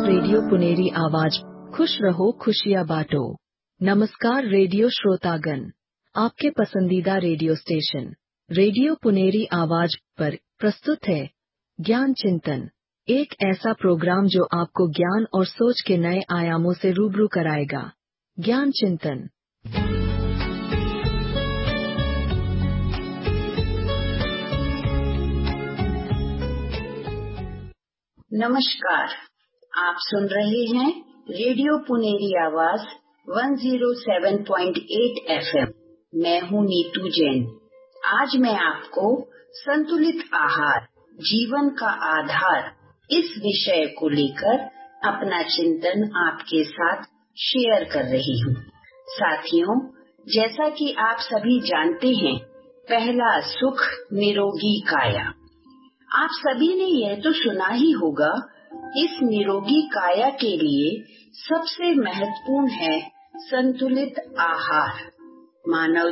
Radio Puneri आवाज, खुश रहो खुशियाँ बांटो। नमस्कार रेडियो श्रोतागण, आपके पसंदीदा रेडियो स्टेशन रेडियो पुनेरी आवाज पर प्रस्तुत है ज्ञान चिंतन, एक ऐसा प्रोग्राम जो आपको ज्ञान और सोच के नए आयामों से रूबरू कराएगा। ज्ञान चिंतन। नमस्कार, आप सुन रहे हैं रेडियो पुनेरी आवाज 107.8 FM। मैं हूं नीतू जैन। आज मैं आपको संतुलित आहार, जीवन का आधार, इस विषय को लेकर अपना चिंतन आपके साथ शेयर कर रही हूं। साथियों, जैसा कि आप सभी जानते हैं, पहला सुख निरोगी काया। आप सभी ने यह तो सुना ही होगा, इस निरोगी काया के लिए सबसे महत्वपूर्ण है संतुलित आहार। मानव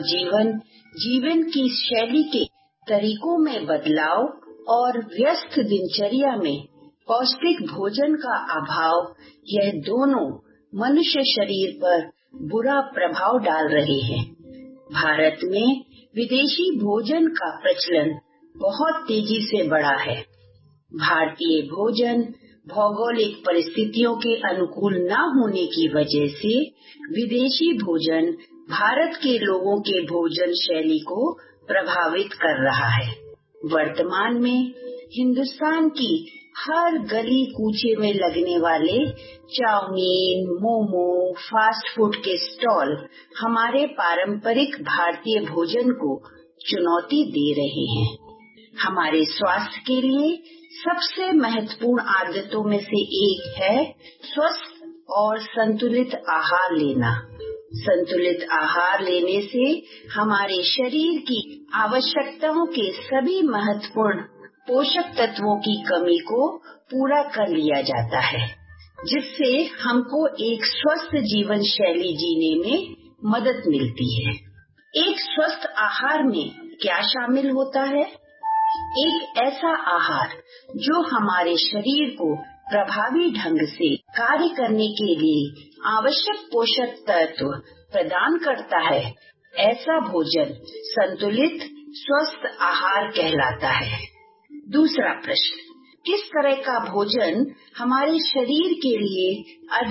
जीवन की शैली के तरीकों में बदलाव और व्यस्त दिनचर्या में पौष्टिक भोजन का अभाव, यह दोनों मनुष्य शरीर पर बुरा प्रभाव डाल रहे हैं। भारत में विदेशी भोजन का प्रचलन बहुत तेजी से बढ़ा है। भारतीय भोजन भौगोलिक परिस्थितियों के अनुकूल न होने की वजह से विदेशी भोजन भारत के लोगों के भोजन शैली को प्रभावित कर रहा है। वर्तमान में हिंदुस्तान की हर गली कूचे में लगने वाले चाउमीन, मोमो, फास्ट फूड के स्टॉल हमारे पारंपरिक भारतीय भोजन को चुनौती दे रहे हैं। हमारे स्वास्थ्य के लिए सबसे महत्वपूर्ण आदतों में से एक है स्वस्थ और संतुलित आहार लेना। संतुलित आहार लेने से हमारे शरीर की आवश्यकताओं के सभी महत्वपूर्ण पोषक तत्वों की कमी को पूरा कर लिया जाता है, जिससे हमको एक स्वस्थ जीवन शैली जीने में मदद मिलती है। एक स्वस्थ आहार में क्या शामिल होता है? एक ऐसा आहार जो हमारे शरीर को प्रभावी ढंग से कार्य करने के लिए आवश्यक पोषक तत्व प्रदान करता है, ऐसा भोजन संतुलित स्वस्थ आहार कहलाता है। दूसरा प्रश्न, किस तरह का भोजन हमारे शरीर के लिए अधिक